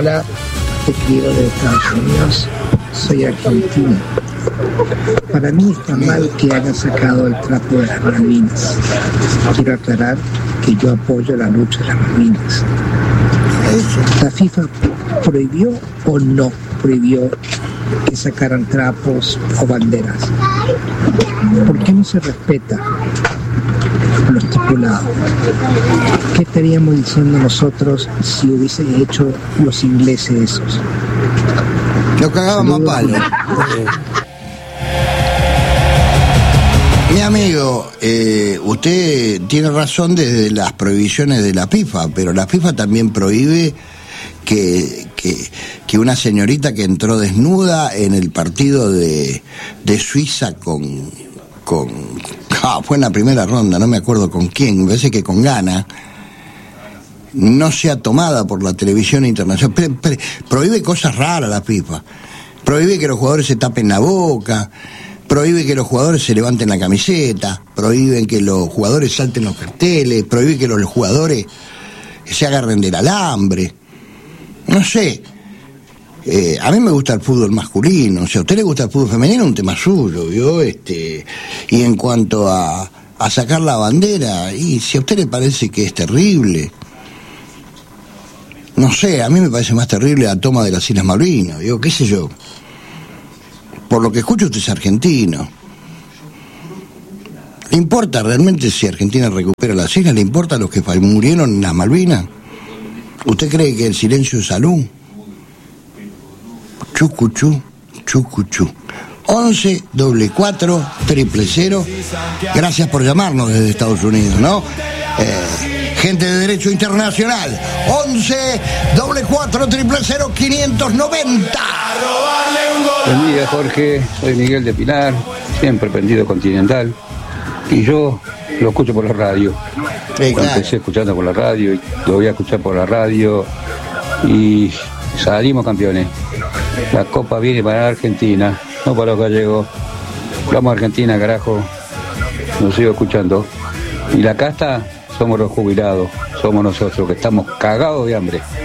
Hola, te escribo de Estados Unidos, soy argentino. Para mí está mal que hayan sacado el trapo de las Malvinas. Quiero aclarar que yo apoyo la lucha de las Malvinas. ¿La FIFA prohibió o no prohibió que sacaran trapos o banderas? ¿Por qué no se respeta lo estipulado? ¿Qué estaríamos diciendo nosotros si hubiesen hecho los ingleses esos? Lo cagábamos a palo. Mi amigo, usted tiene razón desde las prohibiciones de la FIFA, pero la FIFA también prohíbe que una señorita que entró desnuda en el partido de Suiza fue en la primera ronda, no me acuerdo con quién, me parece que con Ghana, no sea tomada por la televisión internacional. Prohíbe cosas raras la FIFA. Prohíbe que los jugadores se tapen la boca, prohíbe que los jugadores se levanten la camiseta, prohíben que los jugadores salten los carteles, prohíbe que los jugadores se agarren del alambre. No sé, a mí me gusta el fútbol masculino, si a usted le gusta el fútbol femenino es un tema suyo, y en cuanto a sacar la bandera, y si a usted le parece que es terrible, no sé, a mí me parece más terrible la toma de las Islas Malvinas, qué sé yo. Por lo que escucho, usted es argentino. ¿Le importa realmente si Argentina recupera las islas? ¿Le importa a los que murieron en las Malvinas? ¿Usted cree que el silencio es salud? Chucuchú, chucuchú. 11 44 000. Gracias por llamarnos desde Estados Unidos, ¿no? Gente de Derecho Internacional. 11 44 000 590. Buen día, Jorge. Soy Miguel de Pilar, siempre prendido Continental. Y yo lo escucho por la radio. Claro. Empecé escuchando por la radio y lo voy a escuchar por la radio. Y salimos campeones. La copa viene para Argentina, no para los gallegos. Vamos a Argentina, carajo. Lo sigo escuchando. Y la casta somos los jubilados. Somos nosotros que estamos cagados de hambre.